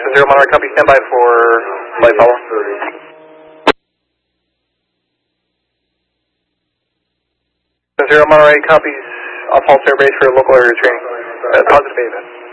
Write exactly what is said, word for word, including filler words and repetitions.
Zero Monterey, copy, stand by for flight follow. Zero Monterey, copies off all air base for local area training. Uh, positive A V A.